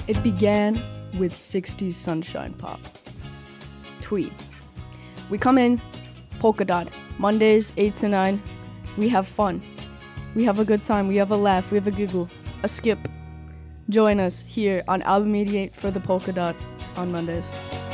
It began with 60s Sunshine Pop. Tweet. We come in, Polka Dot, Mondays 8 to 9. We have fun. We have a good time. We have a laugh. We have a giggle. A skip. Join us here on Album 88 for the Polka Dot on Mondays.